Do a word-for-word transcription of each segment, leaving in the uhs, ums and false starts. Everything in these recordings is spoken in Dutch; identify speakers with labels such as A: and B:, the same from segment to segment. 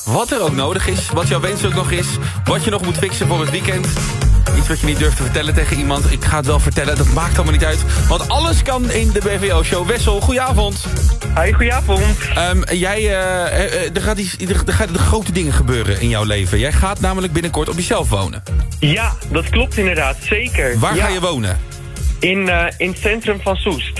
A: wat er ook nodig is. Wat jouw wens ook nog is. Wat je nog moet fixen voor het weekend. Iets wat je niet durft te vertellen tegen iemand. Ik ga het wel vertellen, dat maakt allemaal niet uit. Want alles kan in de B V O-show. Wessel, goedenavond.
B: Hi, goedenavond.
A: Um, jij, uh, uh, er, gaat iets, er, er gaan grote dingen gebeuren in jouw leven. Jij gaat namelijk binnenkort op jezelf wonen.
B: Ja, dat klopt inderdaad, zeker.
A: Waar
B: ja.
A: ga je wonen?
B: In, uh, in het centrum van Soest.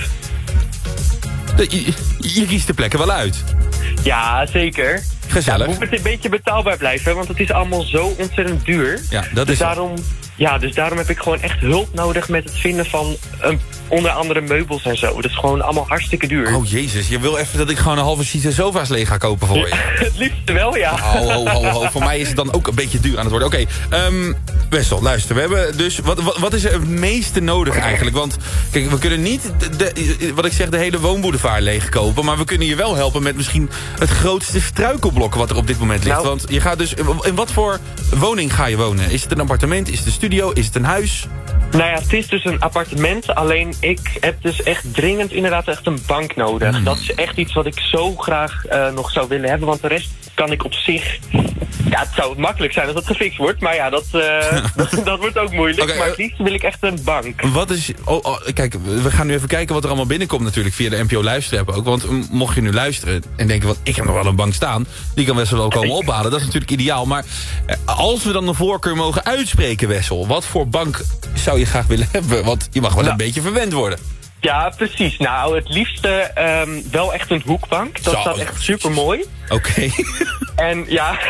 A: Je, je kiest de plekken wel uit.
B: Ja, zeker.
A: Gezellig.
B: Ja, moet het een beetje betaalbaar blijven, want het is allemaal zo ontzettend duur.
A: Ja, dat
B: dus
A: is
B: daarom, ja, dus daarom heb ik gewoon echt hulp nodig met het vinden van een, onder andere meubels en zo. Dat is gewoon allemaal hartstikke duur.
A: Oh jezus, je wil even dat ik gewoon een halve season sofa's leeg ga kopen voor je.
B: Ja, het liefste wel, ja.
A: Oh, ho, ho, ho. Voor mij is het dan ook een beetje duur aan het worden. Oké, okay, um, Wessel, luister. We hebben dus, wat, wat, wat is er het meeste nodig eigenlijk? Want kijk, we kunnen niet, de, de, wat ik zeg, de hele woonboulevard leegkopen. Maar we kunnen je wel helpen met misschien het grootste struikelblok wat er op dit moment ligt.
B: Nou,
A: Want je gaat dus, in wat voor woning ga je wonen? Is het een appartement? Is het een studio? Is het een huis?
B: Nou ja, het is dus een appartement. Alleen ik heb dus echt dringend inderdaad echt een bank nodig. Mm. Dat is echt iets wat ik zo graag uh, nog zou willen hebben. Want de rest kan ik op zich... Ja, het zou makkelijk zijn als dat gefixt wordt. Maar ja, dat, uh, dat, dat wordt ook moeilijk. Okay, maar het liefst wil ik echt een bank.
A: Wat is... Oh, oh, kijk, we gaan nu even kijken wat er allemaal binnenkomt natuurlijk via de N P O luisterapp ook. Want mocht je nu luisteren en denken, wat, ik heb nog wel een bank staan. Die kan Wessel wel komen ophalen. Dat is natuurlijk ideaal. Maar als we dan een voorkeur mogen uitspreken, Wessel. Wat voor bank zou je graag willen hebben? Want je mag wel nou. een beetje verwend worden.
B: Ja, precies. Nou, het liefste um, wel echt een hoekbank. Dat Zo, staat echt super mooi.
A: Oké. Okay.
B: En ja,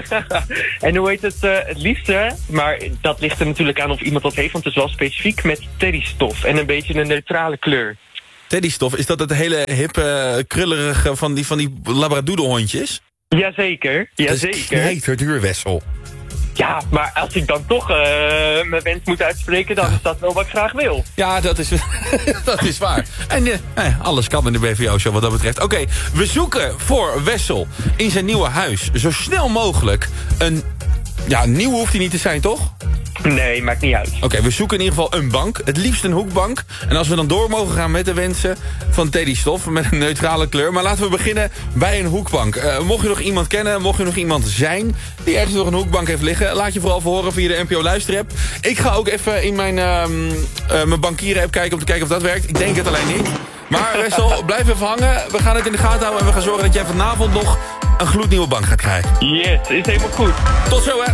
B: en hoe heet het? Uh, het liefste, maar dat ligt er natuurlijk aan of iemand dat heeft, want het is wel specifiek met teddystof en een beetje een neutrale kleur.
A: Teddystof, is dat het hele hippe, krullerige van die, van die labradoodlehondjes?
B: Jazeker, jazeker.
A: Dat is knijterduur, Wessel.
B: Ja, maar als ik dan toch uh, mijn wens moet uitspreken, dan is dat wel wat ik graag wil.
A: Ja, dat is, dat is waar. En uh, alles kan in de B V O-show wat dat betreft. Oké, okay, we zoeken voor Wessel in zijn nieuwe huis zo snel mogelijk een... Ja, nieuw hoeft hij niet te zijn, toch?
B: Nee, maakt niet uit.
A: Oké, okay, we zoeken in ieder geval een bank. Het liefst een hoekbank. En als we dan door mogen gaan met de wensen van Teddystof met een neutrale kleur. Maar laten we beginnen bij een hoekbank. Uh, mocht je nog iemand kennen, mocht je nog iemand zijn die ergens nog een hoekbank heeft liggen, laat je vooral verhoren via de N P O luisterapp. Ik ga ook even in mijn, uh, uh, mijn bankieren-app kijken om te kijken of dat werkt. Ik denk het alleen niet. Maar Wessel, blijf even hangen. We gaan het in de gaten houden en we gaan zorgen dat jij vanavond nog een gloednieuwe bank gaat krijgen.
B: Yes, is helemaal goed.
A: Tot zo, hè.